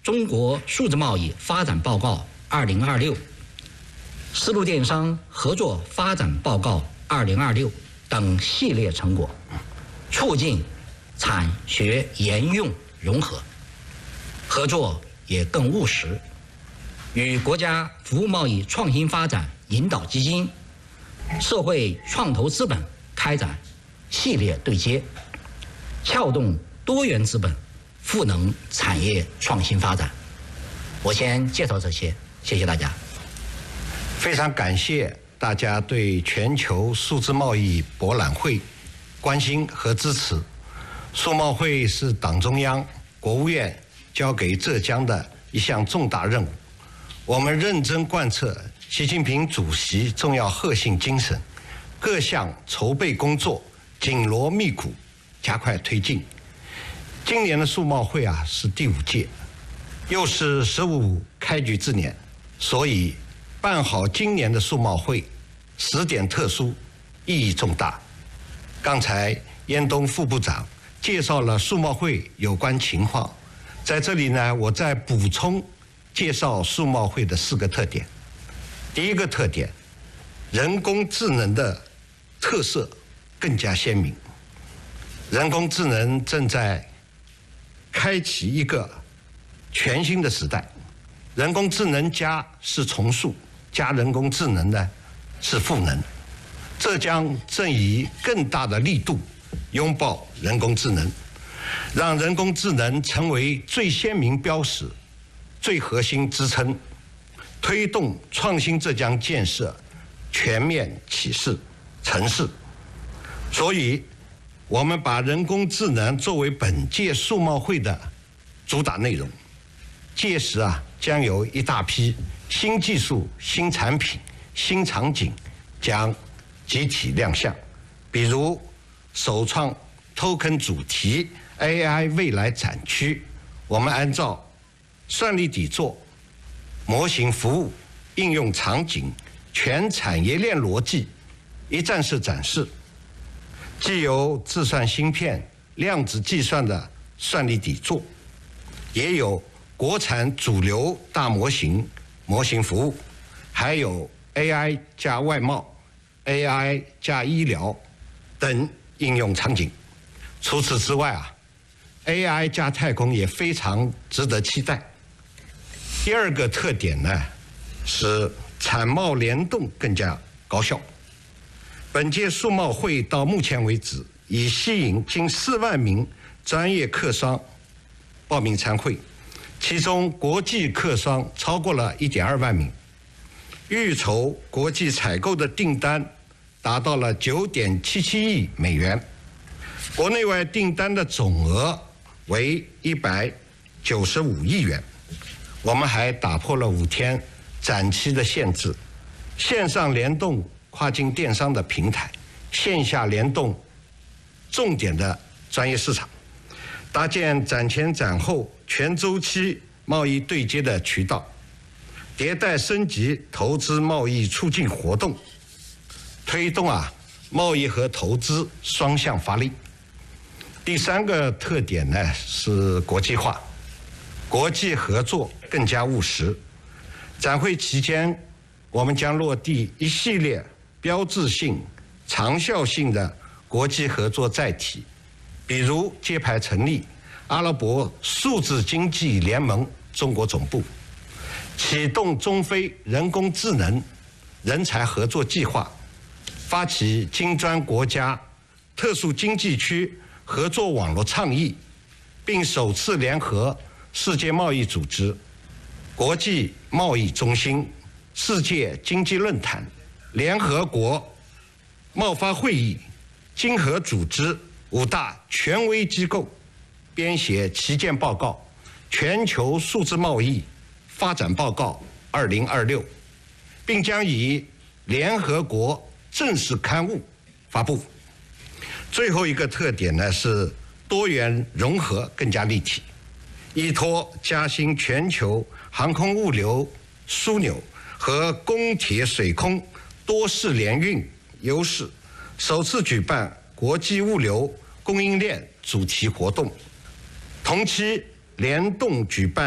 中国数字贸易发展报告2026》、丝路电商合作发展报告2026等系列成果，促进产学研用融合，合作也更务实，与国家服务贸易创新发展引导基金、社会创投资本开展系列对接，撬动多元资本赋能产业创新发展。我先介绍这些，谢谢大家。 非常感谢大家对全球数字贸易博览会关心和支持。数贸会是党中央、国务院交给浙江的一项重大任务，我们认真贯彻习近平主席重要核心精神，各项筹备工作紧锣密鼓，加快推进。今年的数贸会是第5届，又是15开局之年，所以办好今年的数贸会时点特殊，意义重大。刚才燕东副部长介绍了数贸会有关情况，在这里呢，我再补充介绍数贸会的4个特点。第一个特点，人工智能的特色更加鲜明。人工智能正在开启一个全新的时代，人工智能加是重塑，加人工智能呢是赋能。浙江正以更大的力度拥抱人工智能，让人工智能成为最鲜明标识、最核心支撑，推动创新浙江建设全面启示城市。所以我们把人工智能作为本届数贸会的主打内容，届时将有一大批新技术、新产品、新场景将集体亮相，比如首创 token 主题 AI 未来展区，我们按照算力底座、模型服务、应用场景、全产业链逻辑一站式展示，既有自算芯片、量子计算的算力底座，也有国产主流大模型、模型服务，还有 AI 加外贸、AI 加医疗等应用场景。除此之外AI 加太空也非常值得期待。第2个特点呢，是产贸联动更加高效。本届数贸会到目前为止，已吸引近4万名专业客商报名参会，其中国际客商超过了1.2万名，预筹国际采购的订单达到了9.77亿美元，国内外订单的总额为195亿元。我们还打破了5天展期的限制，线上联动跨境电商的平台，线下联动重点的专业市场，搭建展前展后全周期贸易对接的渠道，迭代升级投资贸易促进活动，推动贸易和投资双向发力。第3个特点呢，是国际化，国际合作更加务实。展会期间，我们将落地一系列标志性、长效性的国际合作载体，比如揭牌成立阿拉伯数字经济联盟中国总部，启动中非人工智能人才合作计划，发起金砖国家特殊经济区合作网络倡议，并首次联合世界贸易组织、国际贸易中心、世界经济论坛、联合国贸发会议、经合组织5大权威机构编写旗舰报告《全球数字贸易发展报告2026》，并将以联合国正式刊物发布。最后一个特点呢，是多元融合更加立体，依托嘉兴全球航空物流枢纽和公铁水空多式联运优势，首次举办国际物流供应链主题活动，同期联动举办